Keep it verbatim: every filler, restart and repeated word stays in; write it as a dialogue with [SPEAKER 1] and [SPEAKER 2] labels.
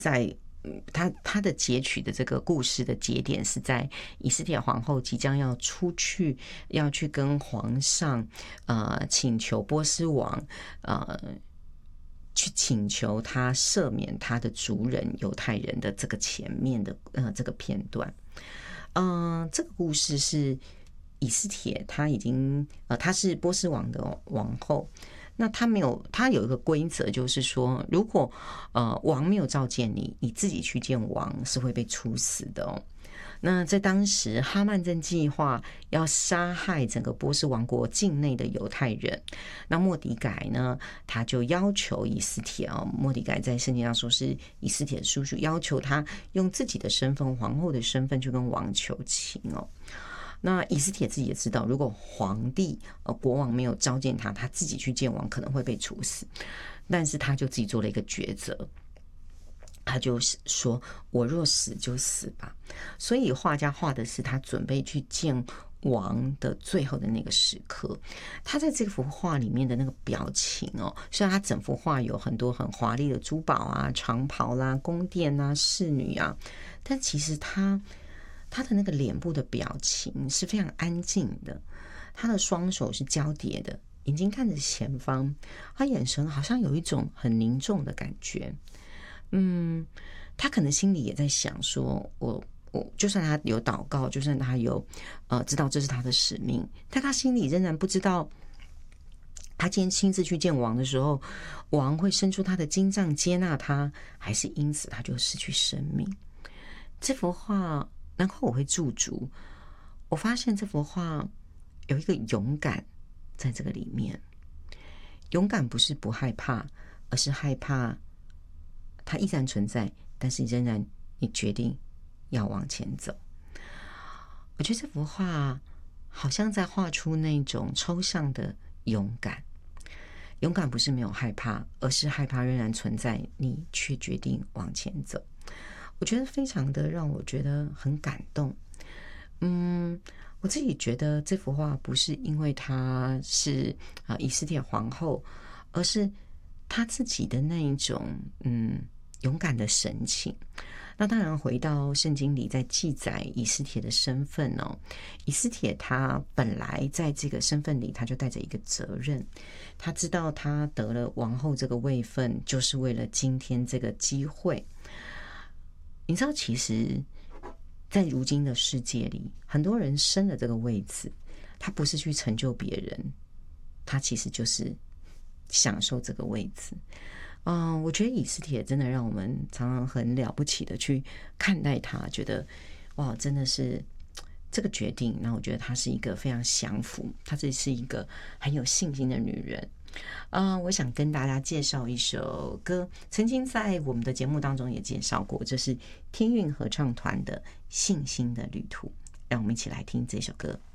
[SPEAKER 1] 在他他的截取的这个故事的节点是在以斯帖皇后即将要出去，要去跟皇上呃请求波斯王呃去请求他赦免他的族人犹太人的这个前面的呃这个片段。嗯、呃，这个故事是以斯帖他已经呃他是波斯王的王后。那他没有，他有一个规则，就是说，如果呃王没有召见你，你自己去见王是会被处死的哦。那在当时，哈曼正计划要杀害整个波斯王国境内的犹太人。那末底改呢，他就要求以斯帖哦，末底改在圣经上说是以斯帖的叔叔，要求他用自己的身份，皇后的身份去跟王求情哦。那以斯帖自己也知道，如果皇帝呃国王没有召见他，他自己去见王可能会被处死，但是他就自己做了一个抉择，他就说：“我若死就死吧。”所以画家画的是他准备去见王的最后的那个时刻。他在这幅画里面的那个表情哦，虽然他整幅画有很多很华丽的珠宝啊、长袍啦、宫殿啊、侍女啊，但其实他。他的那个脸部的表情是非常安静的，他的双手是交叠的，眼睛看着前方，他眼神好像有一种很凝重的感觉。嗯，他可能心里也在想说，我我就算他有祷告，就算他有呃知道这是他的使命，但他心里仍然不知道，他今天亲自去见王的时候，王会伸出他的金杖接纳他，还是因此他就失去生命。这幅画。然后我会驻足，我发现这幅画有一个勇敢在这个里面。勇敢不是不害怕，而是害怕它依然存在，但是仍然你决定要往前走。我觉得这幅画好像在画出那种抽象的勇敢。勇敢不是没有害怕，而是害怕仍然存在，你却决定往前走。我觉得非常的让我觉得很感动。嗯，我自己觉得这幅画不是因为她是啊以斯帖皇后，而是她自己的那一种嗯勇敢的神情。那当然回到圣经里在记载以斯帖的身份哦，以斯帖她本来在这个身份里，她就带着一个责任，她知道她得了王后这个位分，就是为了今天这个机会。你知道，其实，在如今的世界里，很多人升了这个位置，他不是去成就别人，他其实就是享受这个位置。嗯，我觉得以斯帖真的让我们常常很了不起的去看待他，觉得哇，真的是这个决定。那我觉得她是一个非常降服，她这是一个很有信心的女人。Uh, 我想跟大家介绍一首歌，曾经在我们的节目当中也介绍过，这是天韵合唱团的《信心的旅途》，让我们一起来听这首歌。